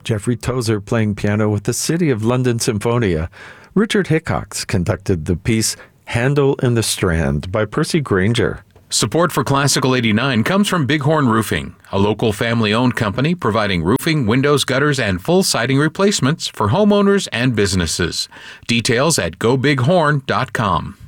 Jeffrey Tozer playing piano with the City of London Symphonia. Richard Hickox conducted the piece Handel in the Strand by Percy Granger. Support for Classical 89 comes from Bighorn Roofing, a local family-owned company providing roofing, windows, gutters, and full siding replacements for homeowners and businesses. Details at gobighorn.com.